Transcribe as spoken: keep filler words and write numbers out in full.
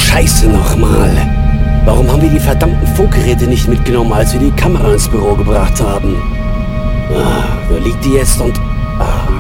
Scheiße nochmal. Warum haben wir die verdammten Funkgeräte nicht mitgenommen, als wir die Kamera ins Büro gebracht haben? Ah, da liegt die jetzt und... Ah.